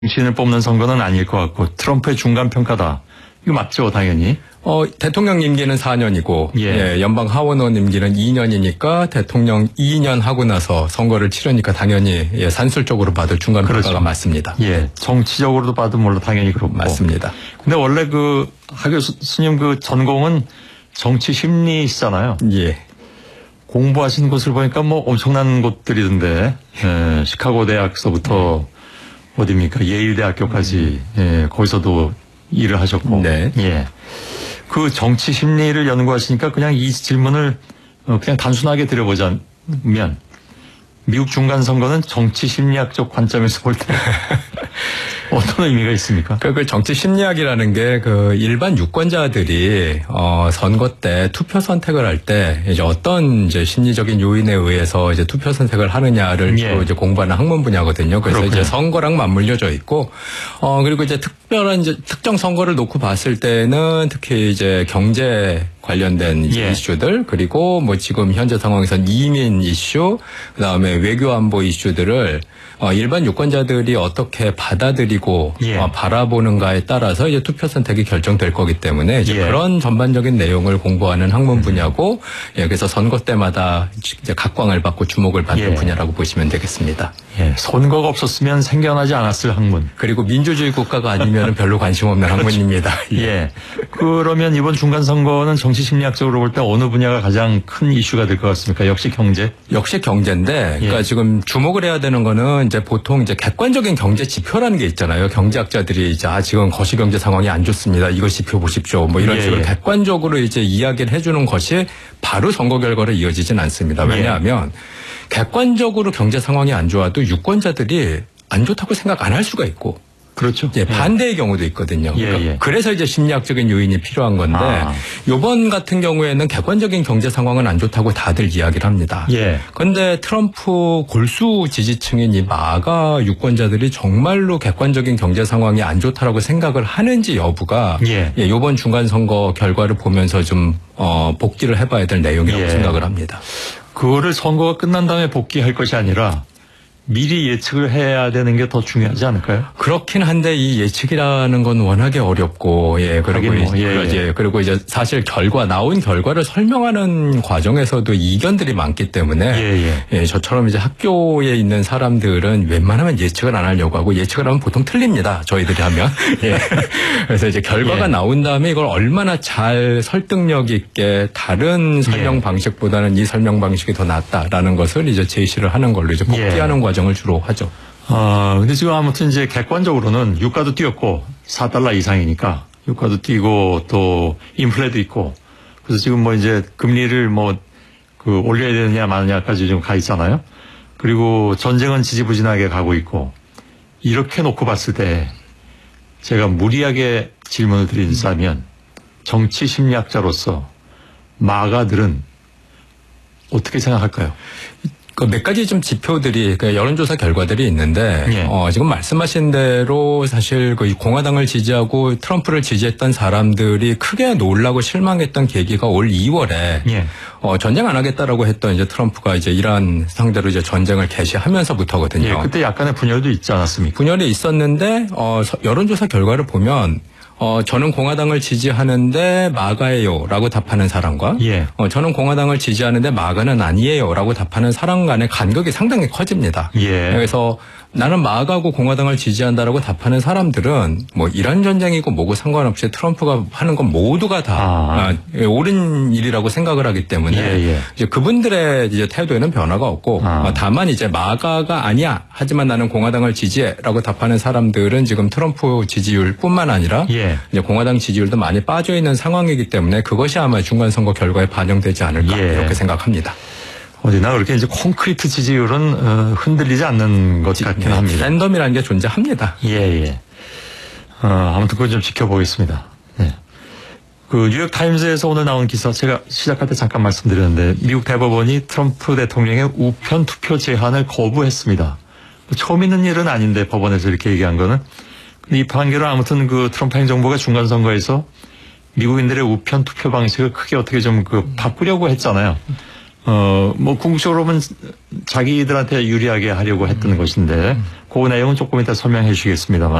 정치인을 뽑는 선거는 아닐 것 같고 트럼프의 중간 평가다. 이거 맞죠, 당연히? 대통령 임기는 4년이고 연방 하원의원 임기는 2년이니까 대통령 2년 하고 나서 선거를 치르니까 당연히 산술적으로 봐도 중간 평가가 그렇죠. 맞습니다. 정치적으로도 봐도 물론 당연히 그렇고. 맞습니다. 근데 원래 하 교수님 전공은 정치 심리시잖아요. 공부하신 곳을 보니까 뭐 엄청난 곳들이던데, 시카고 대학서부터 어디입니까? 예일 대학교까지, 거기서도 일을 하셨고. 그 정치 심리를 연구하시니까 그냥 이 질문을 그냥 단순하게 드려보자면, 미국 중간 선거는 정치 심리학적 관점에서 볼 때 어떤 의미가 있습니까? 그 정치 심리학이라는 게 일반 유권자들이 선거 때 투표 선택을 할 때 이제 어떤 심리적인 요인에 의해서 이제 투표 선택을 하느냐를 주로 이제 공부하는 학문 분야거든요. 그래서 그렇군요. 이제 선거랑 맞물려져 있고 그리고 이제 특별한 특정 선거를 놓고 봤을 때는 특히 이제 경제 관련된 이슈들 그리고 뭐 지금 현재 상황에서는 이민 이슈 그다음에 외교 안보 이슈들을 일반 유권자들이 어떻게 받아들이고 바라보는가에 따라서 이제 투표 선택이 결정될 거기 때문에 이제 그런 전반적인 내용을 공부하는 학문 분야고 그래서 선거 때마다 이제 각광을 받고 주목을 받는 분야라고 보시면 되겠습니다. 선거가 없었으면 생겨나지 않았을 학문. 그리고 민주주의 국가가 아니면 별로 관심 없는 학문입니다. 그러면 이번 중간 선거는 정치 심리학적으로 볼 때 어느 분야가 가장 큰 이슈가 될 것 같습니까? 역시 경제? 역시 경제인데, 그러니까 지금 주목을 해야 되는 거는 이제 보통 이제 객관적인 경제 지표라는 게 있잖아요. 경제학자들이 이제 지금 거시경제 상황이 안 좋습니다. 이거 지표 보십시오. 뭐 이런 식으로 객관적으로 이제 이야기를 해주는 것이 바로 선거 결과로 이어지진 않습니다. 왜냐하면 객관적으로 경제 상황이 안 좋아도 유권자들이 안 좋다고 생각 안 할 수가 있고. 그렇죠. 반대의 경우도 있거든요. 그래서 이제 심리학적인 요인이 필요한 건데 이번 같은 경우에는 객관적인 경제 상황은 안 좋다고 다들 이야기를 합니다. 그런데 트럼프 골수 지지층인 이 마가 유권자들이 정말로 객관적인 경제 상황이 안 좋다라고 생각을 하는지 여부가 이번 중간 선거 결과를 보면서 좀 복기를 해봐야 될 내용이라고 생각을 합니다. 그거를 선거가 끝난 다음에 복귀할 것이 아니라 미리 예측을 해야 되는 게 더 중요하지 않을까요? 그렇긴 한데 이 예측이라는 건 워낙에 어렵고 그리고 이제 사실 나온 결과를 설명하는 과정에서도 이견들이 많기 때문에 저처럼 이제 학교에 있는 사람들은 웬만하면 예측을 안 하려고 하고 예측을 하면 보통 틀립니다. 저희들이 하면. 그래서 이제 결과가 나온 다음에 이걸 얼마나 잘 설득력 있게 다른 설명 방식보다는 이 설명 방식이 더 낫다라는 것을 이제 제시를 하는 걸로 이제 복귀하는 과정을 주로 하죠. 근데 지금 아무튼 이제 객관적으로는 유가도 뛰었고 4달러 이상이니까 유가도 뛰고 또 인플레도 있고 그래서 지금 뭐 이제 금리를 올려야 되느냐 마느냐까지 좀 가 있잖아요. 그리고 전쟁은 지지부진하게 가고 있고 이렇게 놓고 봤을 때 제가 무리하게 질문을 드린다면 정치 심리학자로서 마가들은 어떻게 생각할까요? 몇 가지 좀 지표들이 여론조사 결과들이 있는데 지금 말씀하신 대로 사실 공화당을 지지하고 트럼프를 지지했던 사람들이 크게 놀라고 실망했던 계기가 올 2월에 전쟁 안 하겠다라고 했던 이제 트럼프가 이제 이란 상대로 이제 전쟁을 개시하면서부터거든요. 그때 약간의 분열도 있지 않았습니까? 분열이 있었는데 여론조사 결과를 보면 저는 공화당을 지지하는데 마가예요라고 답하는 사람과 저는 공화당을 지지하는데 마가는 아니에요라고 답하는 사람 간의 간격이 상당히 커집니다. 그래서 나는 마가고 공화당을 지지한다라고 답하는 사람들은 뭐 이란 전쟁이고 뭐고 상관없이 트럼프가 하는 건 모두가 다 옳은 일이라고 생각을 하기 때문에 이제 그분들의 이제 태도에는 변화가 없고 다만 이제 마가가 아니야 하지만 나는 공화당을 지지해라고 답하는 사람들은 지금 트럼프 지지율뿐만 아니라 이제 공화당 지지율도 많이 빠져 있는 상황이기 때문에 그것이 아마 중간 선거 결과에 반영되지 않을까 이렇게 생각합니다. 어디나 그렇게 이제 콘크리트 지지율은 흔들리지 않는 것 같긴 합니다. 랜덤이라는 게 존재합니다. 아무튼 그건 좀 지켜보겠습니다. 그 뉴욕 타임즈에서 오늘 나온 기사 제가 시작할 때 잠깐 말씀드렸는데 미국 대법원이 트럼프 대통령의 우편 투표 제한을 거부했습니다. 처음 있는 일은 아닌데 법원에서 이렇게 얘기한 거는. 근데 이 판결은 아무튼 그 트럼프 행정부가 중간 선거에서 미국인들의 우편 투표 방식을 크게 어떻게 좀 바꾸려고 했잖아요. 뭐 궁극적으로 보면 자기들한테 유리하게 하려고 했던 것인데 그 내용은 조금 이따 설명해 주시겠습니다만